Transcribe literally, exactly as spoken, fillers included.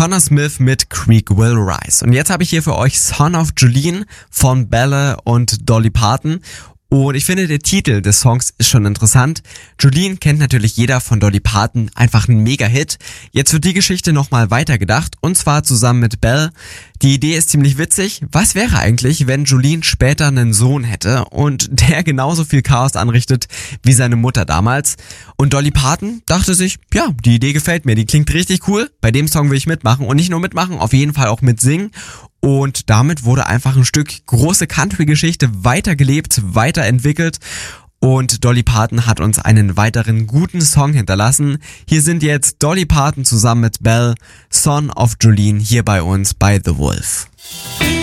Connor Smith mit Creek Will Rise. Und jetzt habe ich hier für euch Son of Jolene von Belle und Dolly Parton. Und ich finde, der Titel des Songs ist schon interessant. Jolene kennt natürlich jeder von Dolly Parton, einfach ein Mega-Hit. Jetzt wird die Geschichte nochmal weitergedacht, und zwar zusammen mit Belle. Die Idee ist ziemlich witzig. Was wäre eigentlich, wenn Jolene später einen Sohn hätte und der genauso viel Chaos anrichtet wie seine Mutter damals? Und Dolly Parton dachte sich, ja, die Idee gefällt mir, die klingt richtig cool. Bei dem Song will ich mitmachen, und nicht nur mitmachen, auf jeden Fall auch mitsingen. Und damit wurde einfach ein Stück große Country-Geschichte weitergelebt, weiterentwickelt. Und Dolly Parton hat uns einen weiteren guten Song hinterlassen. Hier sind jetzt Dolly Parton zusammen mit Belle, Son of Jolene, hier bei uns bei The Wolf.